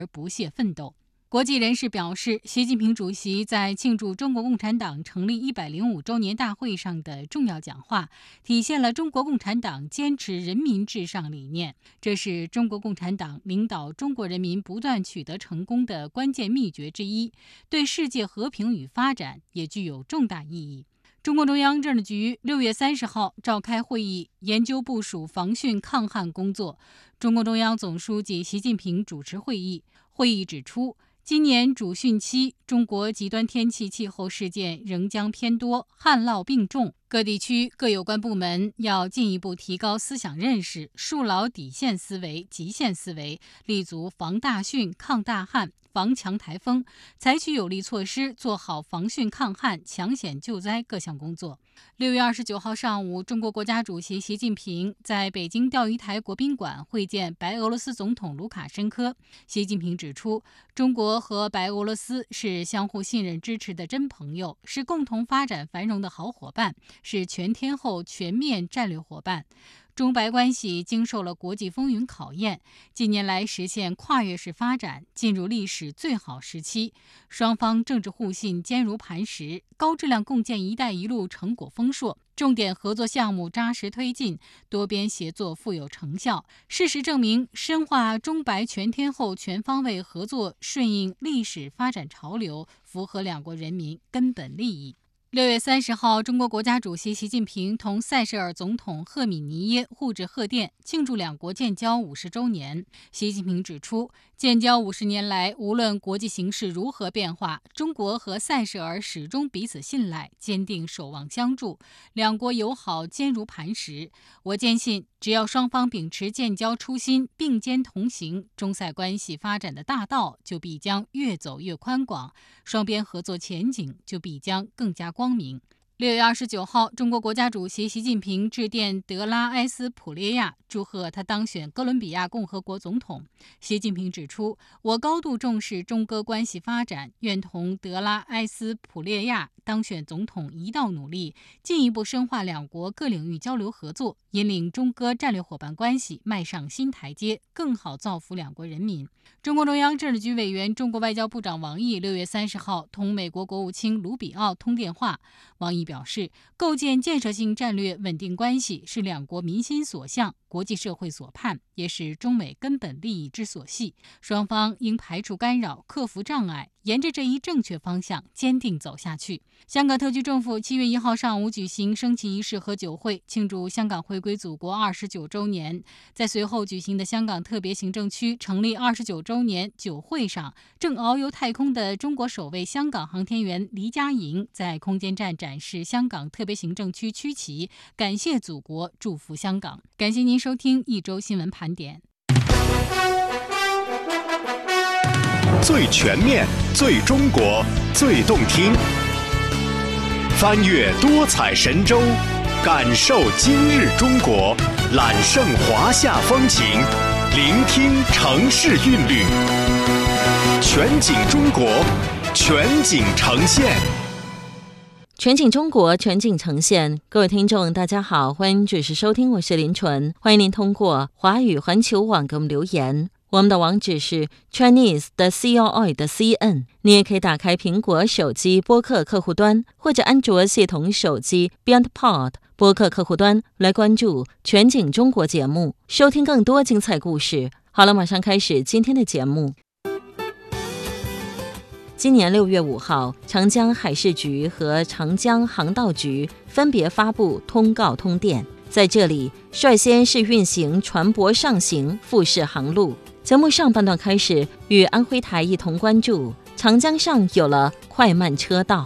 而不懈奋斗。国际人士表示，习近平主席在庆祝中国共产党成立105周年大会上的重要讲话，体现了中国共产党坚持人民至上理念，这是中国共产党领导中国人民不断取得成功的关键秘诀之一，对世界和平与发展也具有重大意义。中共中央政治局6月30号召开会议，研究部署防汛抗旱工作。中共中央总书记习近平主持会议。会议指出，今年主汛期，中国极端天气气候事件仍将偏多，旱涝并重。各地区各有关部门要进一步提高思想认识，树牢底线思维、极限思维，立足防大汛、抗大旱、防强台风，采取有力措施，做好防汛抗旱、抢险救灾各项工作。6月29号上午，中国国家主席习近平在北京钓鱼台国宾馆会见白俄罗斯总统卢卡申科。习近平指出，中国和白俄罗斯是相互信任支持的真朋友，是共同发展繁荣的好伙伴，是全天候全面战略伙伴。中白关系经受了国际风云考验，近年来实现跨越式发展，进入历史最好时期。双方政治互信坚如磐石，高质量共建“一带一路”成果丰硕，重点合作项目扎实推进，多边协作富有成效。事实证明，深化中白全天候全方位合作，顺应历史发展潮流，符合两国人民根本利益。6月30号，中国国家主席习近平同塞舌尔总统赫米尼耶互致贺电，庆祝两国建交50周年。习近平指出，建交50年来，无论国际形势如何变化，中国和塞舌尔始终彼此信赖，坚定守望相助，两国友好坚如磐石。我坚信，只要双方秉持建交初心，并肩同行，中塞关系发展的大道就必将越走越宽广，双边合作前景就必将更加光明。6月29号，中国国家主席习近平致电德拉埃斯普列亚，祝贺他当选哥伦比亚共和国总统。习近平指出，我高度重视中哥关系发展，愿同德拉埃斯普列亚当选总统一道努力，进一步深化两国各领域交流合作，引领中哥战略伙伴关系迈上新台阶，更好造福两国人民。中共中央政治局委员、中国外交部长王毅6月30号同美国国务卿卢比奥通电话。王毅表示，构建建设性战略稳定关系是两国民心所向、国际社会所盼，也是中美根本利益之所系。双方应排除干扰，克服障碍，沿着这一正确方向坚定走下去。香港特区政府7月1号上午举行升旗仪式和酒会，庆祝香港回归祖国29周年。在随后举行的香港特别行政区成立29周年酒会上，正遨游太空的中国首位香港航天员黎佳莹在空间站展示香港特别行政区区旗，感谢祖国，祝福香港。感谢您收听一周新闻盘点。 最全面、最中国、最动听，翻越多彩神州，感受今日中国，揽胜华夏风情，聆听城市韵律，全景中国，全景呈现。 全景中国，全景呈现。各位听众大家好，欢迎准时收听，我是林纯。欢迎您通过华语环球网给我们留言，我们的网址是 chinese.com.cn。 你也可以打开苹果手机播客客户端，或者安卓系统手机 BeyondPod 播客客户端来关注全景中国节目，收听更多精彩故事。好了，马上开始今天的节目。今年6月5号，长江海事局和长江航道局分别发布通告通电，在这里率先是运行船舶上行复式航路。节目上半段开始，与安徽台一同关注长江上有了快慢车道。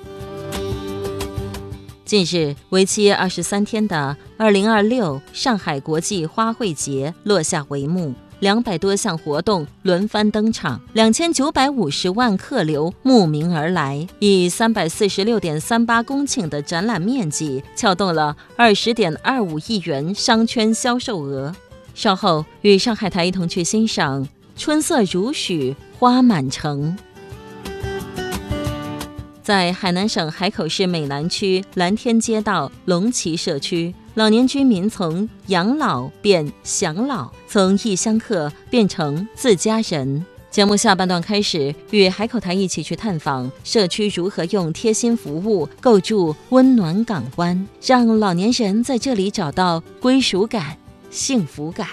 近日，为期23天的2026上海国际花卉节落下帷幕，200多项活动轮番登场，2950万客流慕名而来，以346.38公顷的展览面积撬动了20.25亿元商圈销售额。稍后与上海台一同去欣赏春色如许，花满城。在海南省海口市美南区蓝天街道龙旗社区，老年居民从养老变享老，从异乡客变成自家人。 节目下半段开始，与海口台一起去探访社区如何用贴心服务构筑温暖港湾，让老年人在这里找到归属感、幸福感。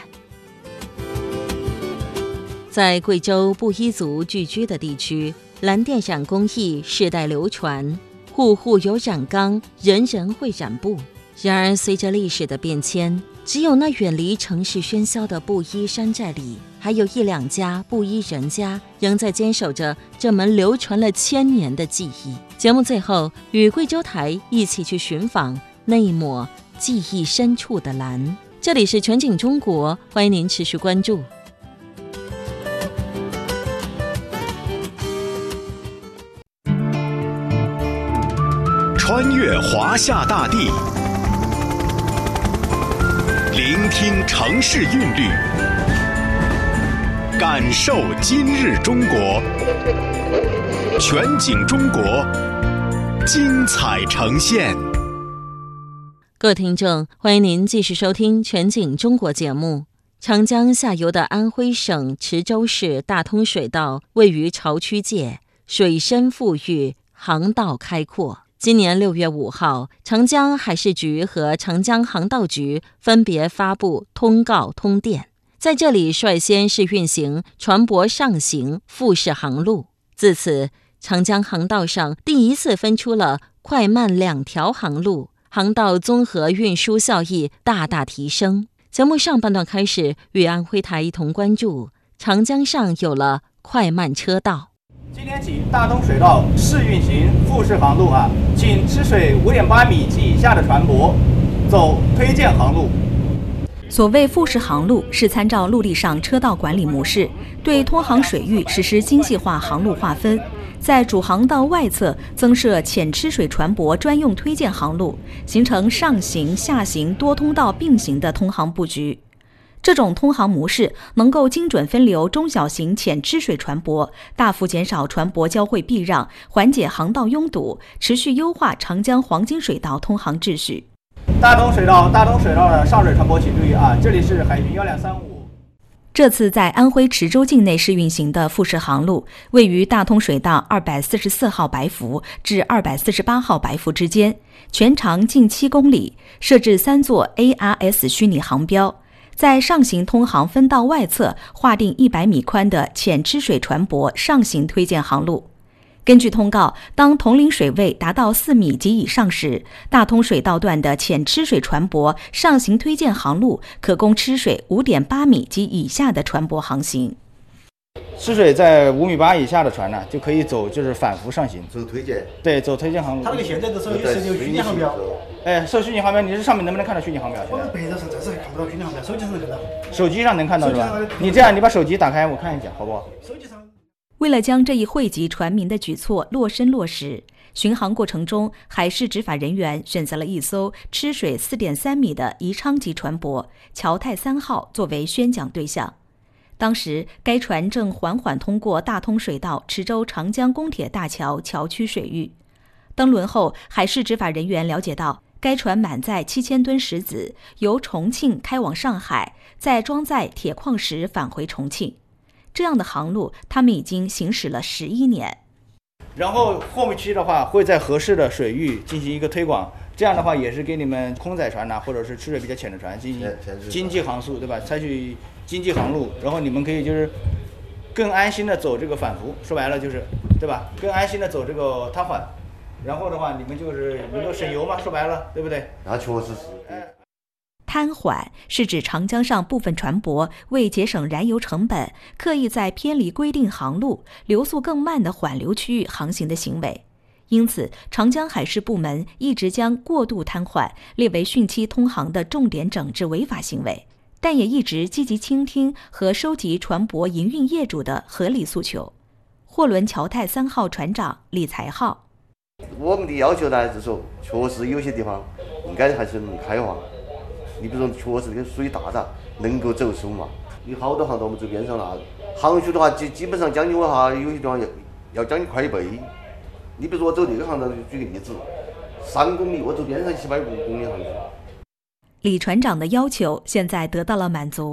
在贵州布依族聚居的地区，蓝靛染工艺世代流传，户户有染缸，人人会染布。然而随着历史的变迁，只有那远离城市喧嚣的布依山寨里，还有1、2家布依人家仍在坚守着这门流传了1000年的技艺。节目最后，与贵州台一起去寻访那一抹记忆深处的蓝。这里是全景中国，欢迎您持续关注。 穿越华夏大地，聆听城市韵律，感受今日中国。全景中国，精彩呈现。 各位听众，欢迎您继续收听全景中国节目。长江下游的安徽省池州市大通水道位于潮区界，水深富裕，航道开阔。今年6月5号，长江海事局和长江航道局分别发布通告通电，在这里率先是运行船舶上行复式航路。自此，长江航道上第一次分出了快慢2条航路，航道综合运输效益大大提升。节目上半段开始，与安徽台一同关注长江上有了快慢车道。 今天起，大通水道试运行复式航路请吃水5.8米及以下的船舶走推荐航路。 所谓复式航路，是参照陆地上车道管理模式，对通航水域实施精细化航路划分，在主航道外侧增设浅吃水船舶专用推荐航路，形成上行、下行多通道并行的通航布局。这种通航模式能够精准分流中小型浅吃水船舶，大幅减少船舶交汇避让，缓解航道拥堵，持续优化长江黄金水道通航秩序。 大通水道的上水船舶请注意这里是海巡1235。 这次在安徽池州境内试运行的复式航路，位于大通水道244号白浮至248号白浮之间，全长近7公里，设置3座 ARS 虚拟航标。在上行通航分道外侧划定100米宽的浅吃水船舶上行推荐航路。根据通告，当统领水位达到4米及以上时，大通水道段的浅吃水船舶上行推荐航路可供吃水5.8米及以下的船舶航行。 吃水在5.8米以下的船就可以走就是反浮上行， 走推荐。 对，走推荐航路。 它这个现在的时候有虚拟航标。 设虚拟航标，你这上面能不能看到虚拟航标？ 我们白纸上暂时还看不到虚拟航标，手机上能看到。 手机上能看到是吧？你这样，你把手机打开，我看一下，好不好？ 手机上。 为了将这一惠及船民的举措落实落实，巡航过程中，海事执法人员选择了一艘吃水4.3米的宜昌级船舶“侨泰3号”作为宣讲对象。当时，该船正缓缓通过大通水道池州长江公铁大桥桥区水域。登轮后，海事执法人员了解到，该船满载7000吨石子，由重庆开往上海，再装载铁矿石返回重庆。这样的航路，他们已经行驶了11年。 然后后期的话，会在合适的水域进行一个推广，这样的话也是给你们空载船或者是吃水比较浅的船进行经济航速，对吧？采取经济航路，然后你们可以就是更安心的走这个反浮，说白了就是，对吧？更安心的走这个踏缓，然后的话你们就是能够省油嘛，说白了，对不对？ 那确实是。 瘫缓是指长江上部分船舶为节省燃油成本，刻意在偏离规定航路、流速更慢的缓流区域航行的行为。因此，长江海事部门一直将过度瘫缓列为汛期通航的重点整治违法行为，但也一直积极倾听和收集船舶营运业主的合理诉求。货轮侨泰3号船长李才浩： 我们的要求呢，就是说，确实有些地方应该还是能开放。你比如说，确实这个水大了，能够走手嘛。有好多航到我们这边上了，航速的话，基本上将近有些地方要将近快1倍。你比如说我走这个航道，举个例子，3公里，我走边上750公里航速。 李船长的要求现在得到了满足。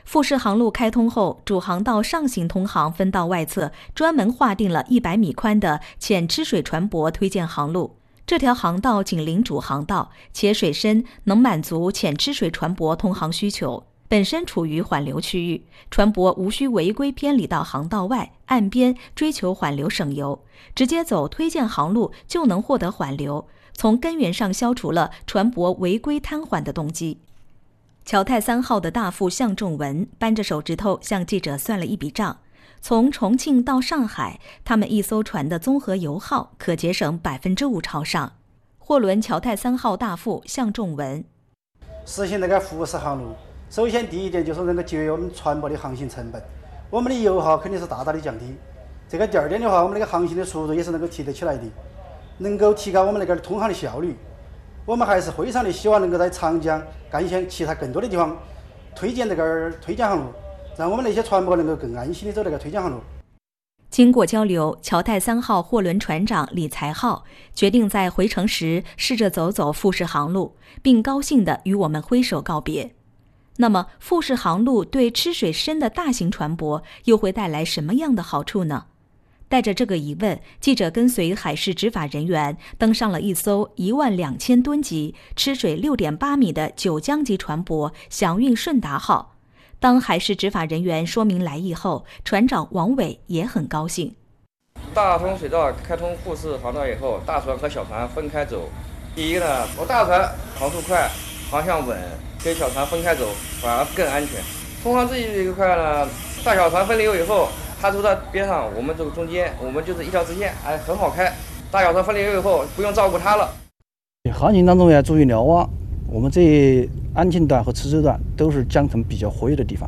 富士航路开通后，主航道上行通航分道外侧专门划定了100米宽的浅吃水船舶推荐航路。这条航道紧邻主航道，且水深能满足浅吃水船舶通航需求，本身处于缓流区域，船舶无需违规偏离到航道外岸边追求缓流省油，直接走推荐航路就能获得缓流，从根源上消除了船舶违规瘫痪的动机。侨泰3号的大副向仲文扳着手指头向记者算了一笔账，从重庆到上海，他们一艘船的综合油耗可节省5%朝上。货轮侨泰3号大副向仲文： 实行那个富士航路，首先第一点就是能够节约我们船舶的航行成本，我们的油耗肯定是大大的降低。这个第二点的话，我们那个航行的速度也是能够提得起来的，能够提高我们那个通航的效率。我们还是非常的希望能够在长江、赣县其他更多的地方推荐这个推荐航路，让我们那些船舶能够更安心的走这个推荐航路。 经过交流，侨泰3号货轮船长李才浩决定在回程时试着走走富士航路，并高兴地与我们挥手告别。那么，富士航路对吃水深的大型船舶又会带来什么样的好处呢？带着这个疑问，记者跟随海事执法人员登上了一艘12000吨级、吃水6.8米的九江级船舶祥运顺达号。当海事执法人员说明来意后，船长王伟也很高兴。 大通水道开通富士航道以后，大船和小船分开走。第一呢，我大船航速快，航向稳，跟小船分开走反而更安全。通航这一块呢，大小船分流以后，它走到边上，我们走中间，我们就是一条直线，很好开。大小船分流以后，不用照顾它了。 航行当中要注意瞭望，我们这安庆段和池州段都是江层比较活跃的地方，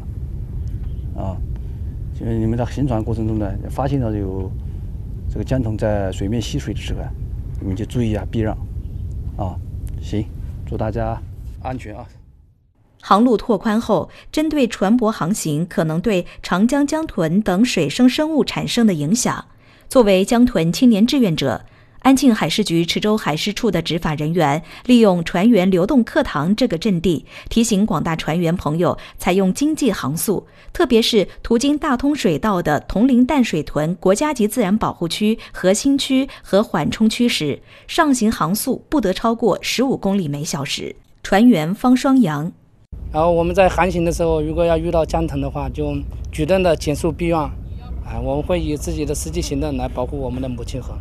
就是你们在行船过程中呢，发现到有这个江豚在水面吸水的时候，你们就注意避让，行，祝大家安全啊。 航路拓宽后，针对船舶航行可能对长江江豚等水生生物产生的影响，作为江豚青年志愿者，安庆海事局池州海事处的执法人员利用船员流动课堂这个阵地，提醒广大船员朋友采用经济航速，特别是途经大通水道的铜陵淡水屯国家级自然保护区核心区和缓冲区时，上行航速不得超过15公里每小时。船员方双阳： 然后我们在航行的时候，如果要遇到江豚的话，就主动的减速避让，我们会以自己的实际行动来保护我们的母亲河。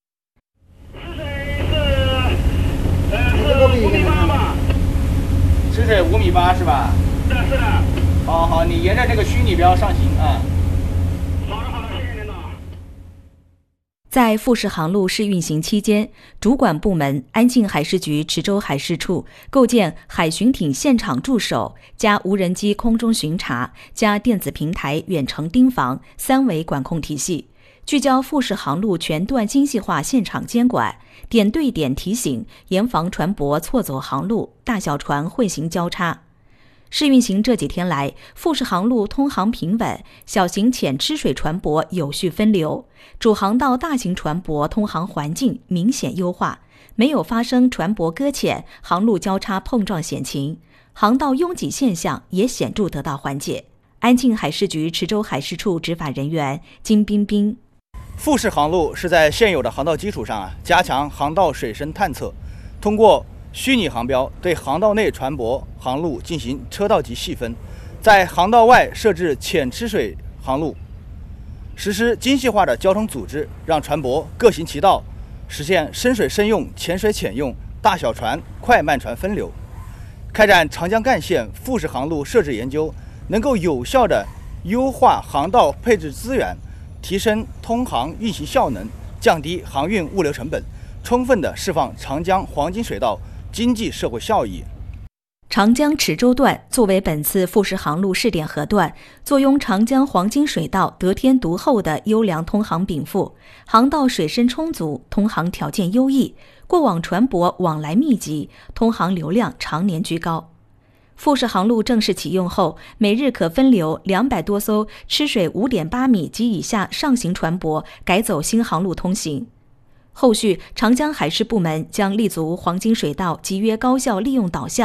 5米8嘛，吃水5米8是吧？是的。好，你沿着这个虚拟标上行啊。好的，谢谢领导。 在富士航路试运行期间，主管部门安庆海事局池州海事处构建海巡艇现场驻守加无人机空中巡查加电子平台远程盯防3维管控体系，聚焦富士航路全段精细化现场监管，点对点提醒，严防船舶错走航路、大小船混行交叉。试运行这几天来，富士航路通航平稳，小型浅吃水船舶有序分流，主航道大型船舶通航环境明显优化，没有发生船舶搁浅、航路交叉碰撞险情，航道拥挤现象也显著得到缓解。安庆海事局池州海事处执法人员金彬彬： 富士航路是在现有的航道基础上加强航道水深探测，通过虚拟航标对航道内船舶航路进行车道级细分，在航道外设置浅吃水航路，实施精细化的交通组织，让船舶各行其道，实现深水深用、浅水浅用、大小船、快慢船分流。开展长江赣线富士航路设置研究，能够有效地优化航道配置资源，提升通航运行效能，降低航运物流成本，充分地释放长江黄金水道经济社会效益。 长江池州段作为本次富士航路试点河段，坐拥长江黄金水道得天独厚的优良通航禀赋，航道水深充足，通航条件优异，过往船舶往来密集，通航流量常年居高。富士航路正式启用后，每日可分流200多艘吃水5.8米及以下上行船舶改走新航路通行。后续，长江海事部门将立足黄金水道集约高效利用导向，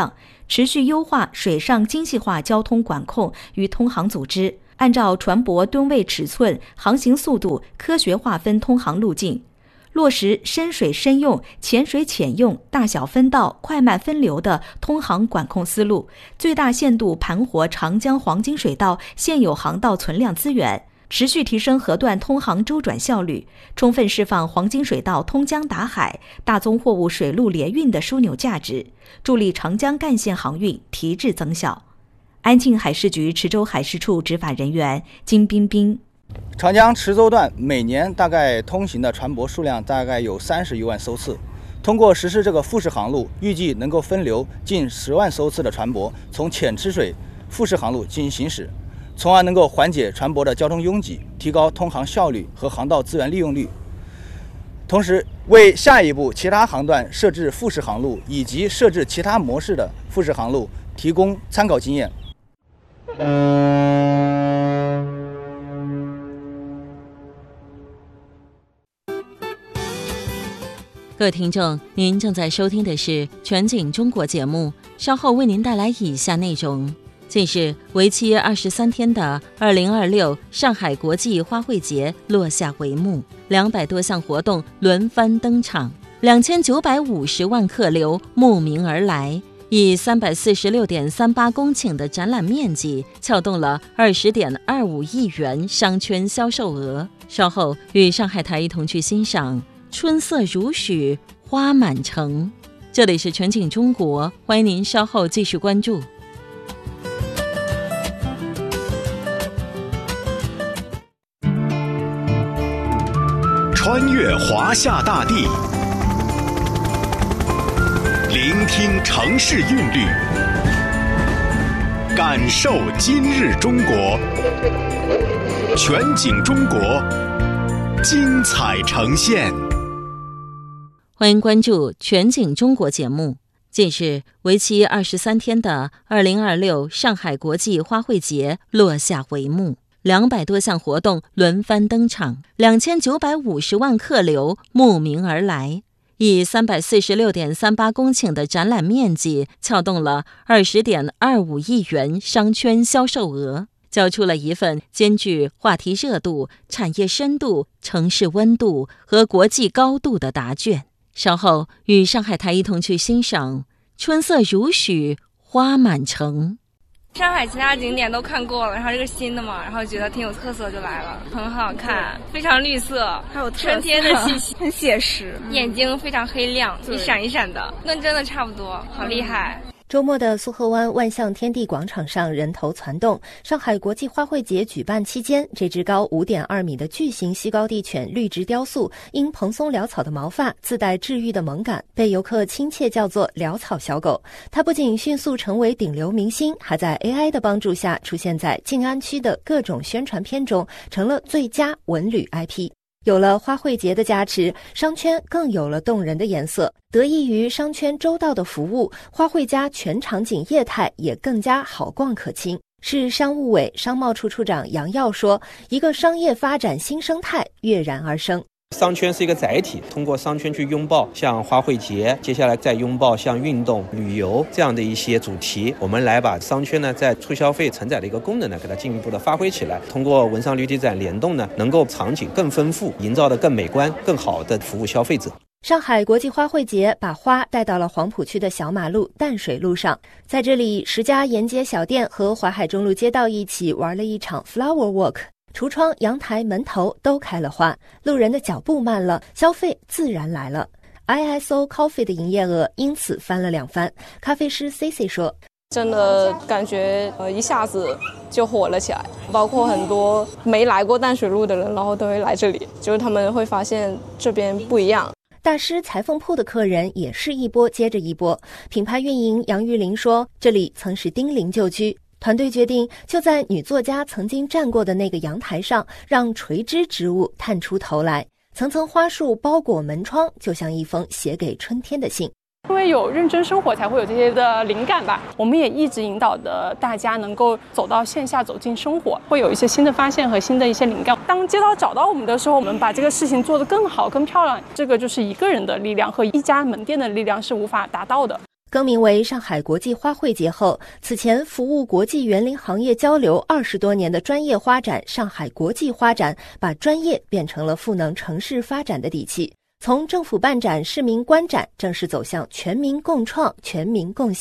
持续优化水上精细化交通管控与通航组织，按照船舶吨位尺寸、航行速度科学划分通航路径，落实深水深用、浅水浅用、大小分道、快慢分流的通航管控思路，最大限度盘活长江黄金水道现有航道存量资源，持续提升河段通航周转效率，充分释放黄金水道通江达海、大宗货物水陆联运的枢纽价值，助力长江干线航运提质增效。安庆海事局池州海事处执法人员金彬彬。 长江池州段每年大概通行的船舶数量大概有30余万艘次，通过实施这个复式航路，预计能够分流近10万艘次的船舶从浅吃水复式航路进行行驶，从而能够缓解船舶的交通拥挤，提高通航效率和航道资源利用率，同时为下一步其他航段设置复式航路以及设置其他模式的复式航路提供参考经验。 各位听众，您正在收听的是全景中国节目，稍后为您带来以下内容。近日，为期23天的2026上海国际花卉节落下帷幕，200多项活动轮番登场，2950万客流慕名而来，以346.38公顷的展览面积撬动了20.25亿元商圈销售额。稍后与上海台一同去欣赏春色如许，花满城。这里是全景中国，欢迎您稍后继续关注。 穿越华夏大地，聆听城市韵律，感受今日中国。全景中国，精彩呈现。 欢迎关注全景中国节目。近日，为期23天的2026上海国际花卉节落下帷幕，200多项活动轮番登场，2950万客流慕名而来，以346.38公顷的展览面积撬动了20.25亿元商圈销售额，交出了一份兼具话题热度、产业深度、城市温度和国际高度的答卷。稍后与上海台一同去欣赏春色如许，花满城。 上海其他景点都看过了，然后这个新的嘛，然后觉得挺有特色就来了，很好看，非常绿色，还有春天的气息，很写实，眼睛非常黑亮，一闪一闪的，跟真的差不多，好厉害。 周末的苏河湾万象天地广场上人头攒动。上海国际花卉节举办期间，这只高5.2米的巨型西高地犬绿植雕塑，因蓬松潦草的毛发自带治愈的萌感，被游客亲切叫做潦草小狗。它不仅迅速成为顶流明星，还在 AI 的帮助下出现在静安区的各种宣传片中，成了最佳文旅 IP。有了花卉节的加持，商圈更有了动人的颜色。得益于商圈周到的服务，花卉家全场景业态也更加好逛可亲。市商务委商贸处处长杨耀说，一个商业发展新生态跃然而生。 商圈是一个载体，通过商圈去拥抱像花卉节，接下来再拥抱像运动、旅游这样的一些主题，我们来把商圈呢在促消费承载的一个功能呢给它进一步的发挥起来，通过文商旅体展联动呢，能够场景更丰富，营造的更美观，更好的服务消费者。 上海国际花卉节把花带到了黄浦区的小马路淡水路上，在这里10家沿街小店和淮海中路街道一起玩了一场 Flower Walk。橱窗、阳台、门头都开了花，路人的脚步慢了，消费自然来了。ISO Coffee 的营业额因此翻了2番。咖啡师 CC 说， 真的感觉一下子就火了起来，包括很多没来过淡水路的人，然后都会来这里，就是他们会发现这边不一样。 大师裁缝铺的客人也是一波接着一波。品牌运营杨玉玲说，这里曾是丁零旧居，团队决定就在女作家曾经站过的那个阳台上，让垂枝植物探出头来，层层花束包裹门窗，就像一封写给春天的信。 因为有认真生活才会有这些的灵感吧，我们也一直引导的大家能够走到线下，走进生活，会有一些新的发现和新的一些灵感。当街道找到我们的时候，我们把这个事情做得更好更漂亮，这个就是一个人的力量和一家门店的力量是无法达到的。 更名为上海国际花卉节后，此前服务国际园林行业交流20多年的专业花展上海国际花展，把专业变成了赋能城市发展的底气。从政府办展、市民观展，正式走向全民共创、全民共享。